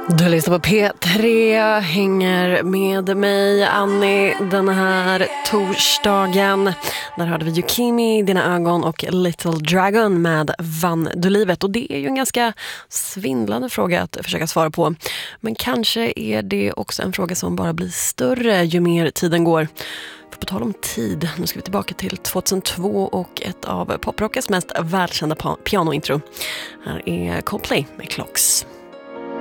Du lyssnar på P3, hänger med mig, Annie, den här torsdagen. Där hörde vi Yukimi, Dina ögon och Little Dragon med Vann du livet. Och det är ju en ganska svindlande fråga att försöka svara på. Men kanske är det också en fråga som bara blir större ju mer tiden går. För på tal om tid, nu ska vi tillbaka till 2002 och ett av poprockets mest välkända pianointro. Här är Coldplay med Clocks.